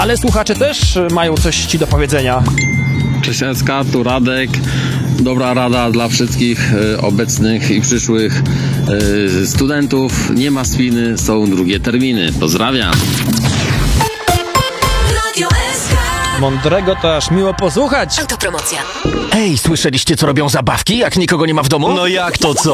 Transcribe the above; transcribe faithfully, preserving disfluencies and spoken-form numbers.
Ale słuchacze też mają coś ci do powiedzenia. Cześć Eska, tu Radek. Dobra rada dla wszystkich e, obecnych i przyszłych e, studentów. Nie ma spiny, są drugie terminy. Pozdrawiam. Mądrego to aż miło posłuchać. Autopromocja. Ej, słyszeliście, co robią zabawki, jak nikogo nie ma w domu? No jak to co?